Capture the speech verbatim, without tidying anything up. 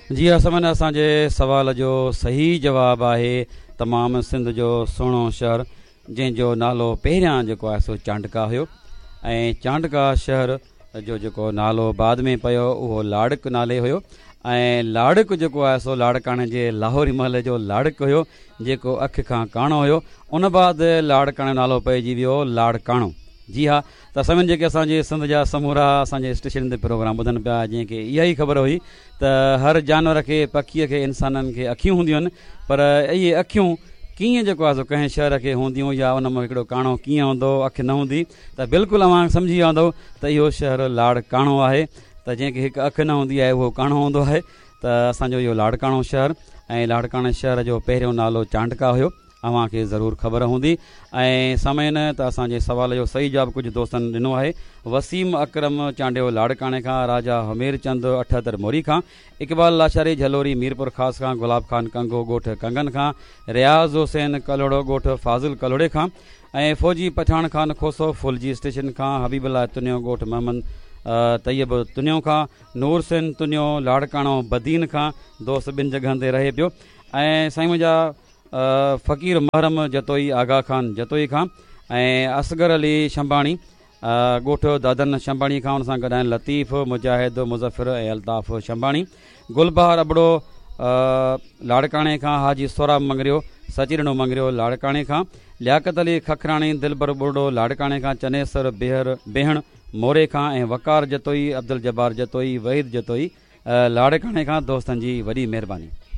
जी असमन असांजे सवाल जो सही जवाब आहे तमामु सिंध जो सुहिणो शहर जंहिंजो नालो पहिरियां जेको आहे सो चांडका हुयो ऐं चांडका शहर जो जेको नालो बाद में पियो उहो लाड़क नाले हुयो ऐं लाड़क जेको आहे सो लाड़काणे जे लाहौरी महल जो लाड़क हुयो जेको अखि खां काणो हुयो। उन बाद लाड़काणे नालो पइजी वियो लाड़काणो। जी हा, त सभिनि जेके असांजे सिंध जा समूरा असांजे स्टेशन ते प्रोग्राम ॿुधनि पिया जंहिंखे इहा ई ख़बर हुई त हर जानवर खे पखीअ खे इंसाननि खे अखियूं हूंदियूं आहिनि, पर इहे अखियूं कीअं जेको आहे सो कंहिं शहर खे हूंदियूं या उन में हिकिड़ो काणो कीअं हूंदो, अखि न हूंदी, त बिल्कुलु अव्हां सम्झी विया हूंदव त इहो शहर लाड़काणो आहे। त जंहिंखे हिकु अखि न हूंदी आहे उहो काणो हूंदो आहे। त असांजो इहो लाड़काणो शहर ऐं लाड़काणे शहर जो पहिरियों नालो चांडका हुयो। अव्हांखे ज़रूरु ख़बर हूंदी। ऐं समय न त असांजे सवाल जो सही जवाबु कुझु दोस्तनि ॾिनो आहे। वसीम अकरम चांडियो लाड़काणे खां, राजा हमीर चंद अठहतरि मोरी खां, इक़बाल लाचारी झलोरी मीरपुर ख़ासि खां, गुलाब खान कंगो ॻोठ कंगन खां, रियाज़ हुसैन कलोड़ो ॻोठ फाज़िल कलोड़े खां, ऐं फ़ौजी पठान खान खोसो फुलजी स्टेशन खां, हबीबुल्ला तुनियो ॻोठ मोहम्मद तैयब तुनियो खां, नूर सेन तुनियो लाड़काणो बदीन खां। दोस्त ॿिनि जॻहनि ते रहे पियो। ऐं साईं मुंहिंजा फ़क़ीर महरम जतोई आगा खान जतोई खां, ऐं असगर अली शंबाणी ॻोठ दादन शंबाणी खां, हुन सां गॾु लतीफ़ मुजाहिद मुज़फ़िर ऐं अल्ताफ़ शंबाणी। गुलबहार अबड़ो लाड़काणे खां, हाजी सोराब मंगरियो सचीरणो मंगरियो लाड़काणे खां, लियाकत अली खखराणी दिलबर बुरडो लाड़काणे खां, चनेसर बेहर बेहण मोरे खां, ऐं वकार जतोई अब्दुल जब्बार जतोई वहीद जतोई लाड़काणे खां। दोस्तनि जी वॾी महिरबानी।